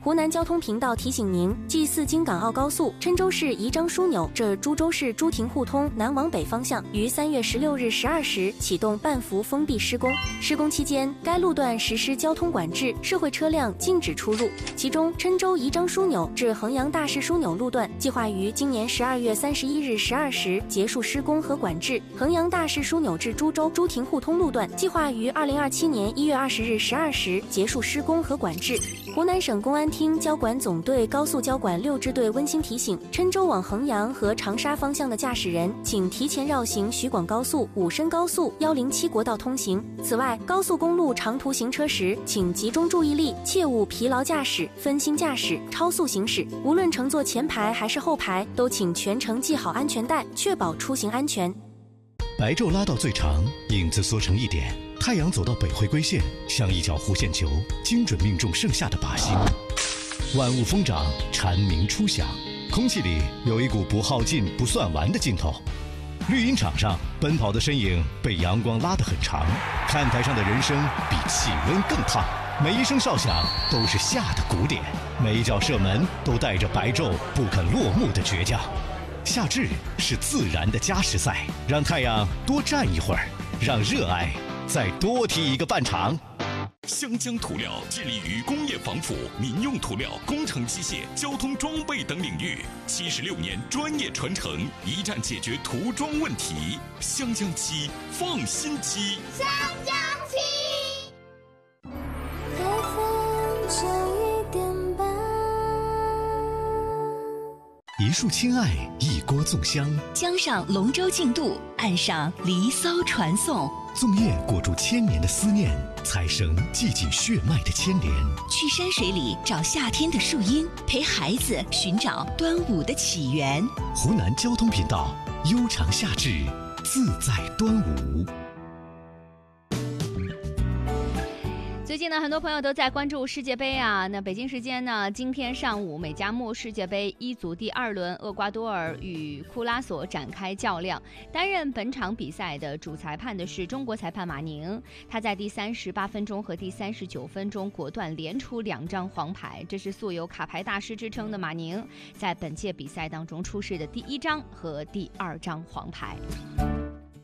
湖南交通频道提醒您：G4京港澳高速郴州市宜章枢纽至株洲市朱亭互通南往北方向于3月16日12时启动半幅封闭施工。施工期间，该路段实施交通管制，社会车辆禁止出入。其中，郴州宜章枢纽至衡阳大市枢纽路段计划于今年12月31日12时结束施工和管制；衡阳大市枢纽至株洲朱亭互通路段计划于2027年1月20日12时结束施工和管制。湖南省公安厅交管总队高速交管6支队温馨提醒：郴州往衡阳和长沙方向的驾驶人，请提前绕行徐广高速、武深高速、107国道通行。此外，高速公路长途行车时，请集中注意力，切勿疲劳驾驶、分心驾驶、超速行驶。无论乘坐前排还是后排，都请全程系好安全带，确保出行安全。 白昼拉到最长，影子缩成一点，太阳走到北回归线，像一脚弧线球，精准命中剩下的靶心。万物疯长，蝉鸣初响，空气里有一股不耗尽、不算完的劲头。绿茵场上，奔跑的身影被阳光拉得很长，看台上的人生比气温更烫。每一声哨响都是夏的鼓点，每一脚射门都带着白昼不肯落幕的倔强。夏至是自然的加时赛，让太阳多站一会儿，让热爱再多踢一个半场。 湘江涂料致力于工业防腐、民用涂料、工程机械、交通装备等领域，76年专业传承，一站解决涂装问题。湘江漆，放心漆。 湘江漆。 一束亲爱，一锅粽香， 江上龙舟竞渡，岸上离骚传颂。 粽叶裹住千年的思念，彩绳系紧血脉的牵连。 去山水里找夏天的树荫，陪孩子寻找端午的起源。 湖南交通频道，悠长夏至，自在端午。 最近呢，很多朋友都在关注世界杯啊。那北京时间呢，今天上午，美加墨世界杯一组第2轮，厄瓜多尔与库拉索展开较量。担任本场比赛的主裁判的是中国裁判马宁，他在第38分钟和第39分钟果断连出2张黄牌，这是素有卡牌大师之称的马宁在本届比赛当中出示的第1张和第2张黄牌。